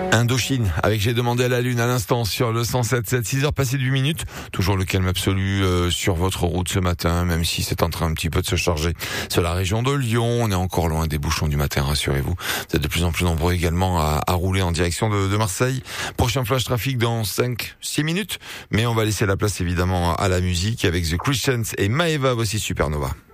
Indochine, avec J'ai demandé à la lune à l'instant sur le 107.7, 6h passées d'8 minutes. Toujours le calme absolu sur votre route ce matin, même si c'est en train un petit peu de se charger sur la région de Lyon. On est encore loin des bouchons du matin, rassurez-vous. Vous êtes de plus en plus nombreux également à rouler en direction de Marseille. Prochain flash trafic dans 5-6 minutes, mais on va laisser la place évidemment à la musique avec The Christians et Maeva, voici Supernova.